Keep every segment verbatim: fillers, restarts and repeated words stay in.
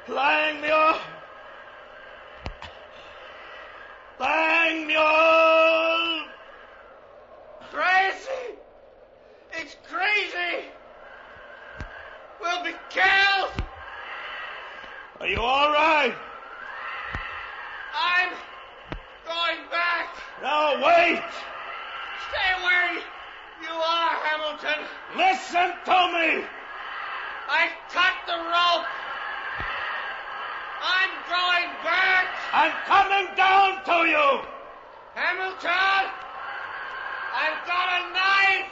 Flying mule! Flying mule! Crazy! It's crazy! We'll be killed! Are you all right? I'm going back. No, wait! Stay where you are, Hamilton. Listen to me! I cut the rope. I'm going back. I'm coming down to you! Hamilton! I've got a knife!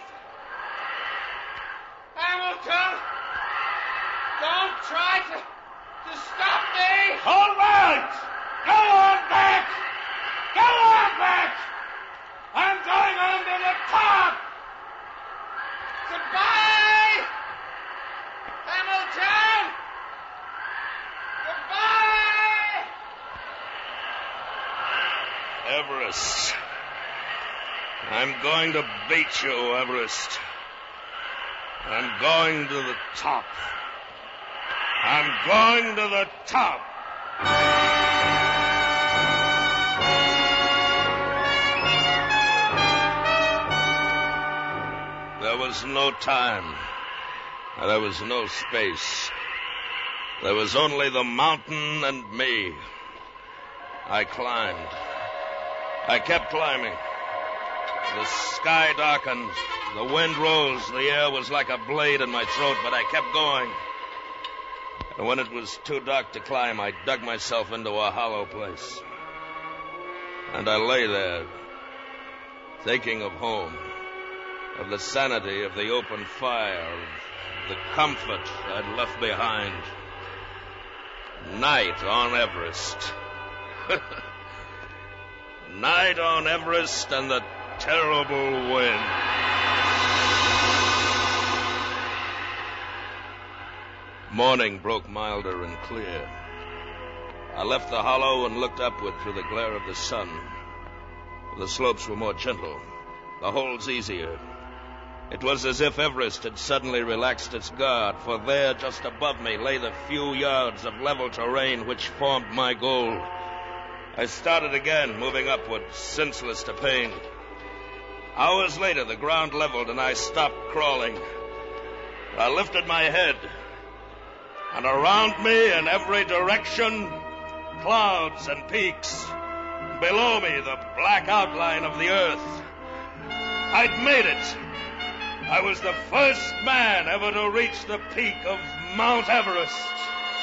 Hamilton! Don't try to, to stop me! All right! Go on back! Go on back! I'm going on to the top! Goodbye! Hamilton! Goodbye! Everest. I'm going to beat you, Everest. I'm going to the top. I'm going to the top. There was no time. There was no space. There was only the mountain and me. I climbed. I kept climbing. The sky darkened. The wind rose. The air was like a blade in my throat, but I kept going. And when it was too dark to climb, I dug myself into a hollow place. And I lay there, thinking of home, of the sanity of the open fire, of the comfort I'd left behind. Night on Everest. Night on Everest and the terrible wind. Morning broke milder and clear. I left the hollow and looked upward through the glare of the sun. The slopes were more gentle, the holds easier. It was as if Everest had suddenly relaxed its guard, for there, just above me, lay the few yards of level terrain which formed my goal. I started again, moving upward, senseless to pain. Hours later, the ground leveled and I stopped crawling. I lifted my head, and around me in every direction, clouds and peaks. Below me, the black outline of the earth. I'd made it. I was the first man ever to reach the peak of Mount Everest.